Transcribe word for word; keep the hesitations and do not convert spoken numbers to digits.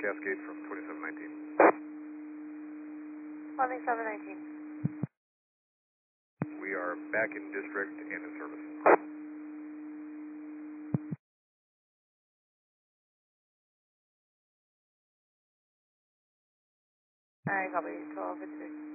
Cascade from twenty-seven nineteen. twenty-seven nineteen. We are back in district and in service. Alright, copy. twelve fifty-six.